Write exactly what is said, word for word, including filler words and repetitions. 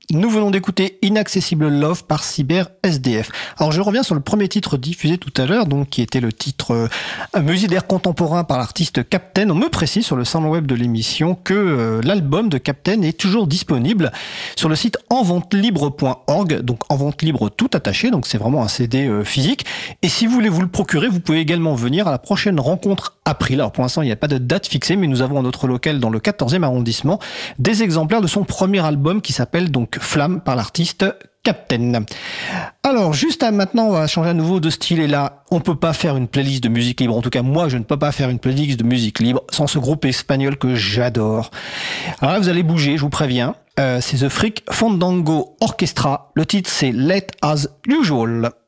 Nous venons d'écouter Inaccessible Love par Cyber S D F. Alors je reviens sur le premier titre diffusé tout à l'heure, donc qui était le titre euh, Musique d'air contemporain par l'artiste Captain. On me précise sur le salon web de l'émission que euh, l'album de Captain est toujours disponible sur le site en vente libre point org, donc en vente libre tout attaché, donc c'est vraiment un C D euh, physique. Et si vous voulez vous le procurer, vous pouvez également venir à la prochaine rencontre April. Alors pour l'instant il n'y a pas de date fixée, mais nous avons à notre local dans le quatorzième arrondissement des exemplaires de son premier album qui s'appelle donc Flamme par l'artiste Captain. Alors juste à maintenant, on va changer à nouveau de style et là, on peut pas faire une playlist de musique libre. En tout cas, moi, je ne peux pas faire une playlist de musique libre sans ce groupe espagnol que j'adore. Alors là, vous allez bouger, je vous préviens. Euh, c'est The Freak Fandango Orchestra. Le titre, c'est Let As Usual.